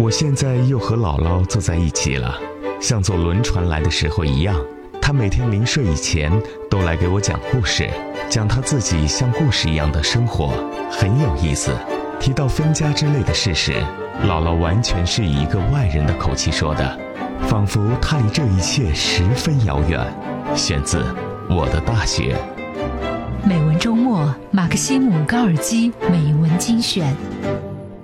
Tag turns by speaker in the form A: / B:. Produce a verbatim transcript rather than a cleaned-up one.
A: 我现在又和姥姥坐在一起了，像坐轮船来的时候一样。她每天临睡以前都来给我讲故事，讲她自己像故事一样的生活，很有意思。提到分家之类的事时，姥姥完全是以一个外人的口气说的，仿佛她离这一切十分遥远。选自《我的大学》。
B: 美文周末，马克西姆高尔基美文精选。